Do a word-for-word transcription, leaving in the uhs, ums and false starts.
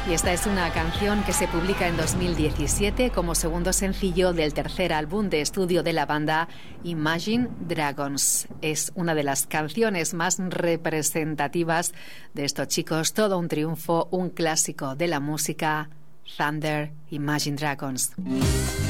Y esta es una canción que se publica en dos mil diecisiete como segundo sencillo del tercer álbum de estudio de la banda, Imagine Dragons. Es una de las canciones más representativas de estos chicos, todo un triunfo, un clásico de la música, Thunder, Imagine Dragons.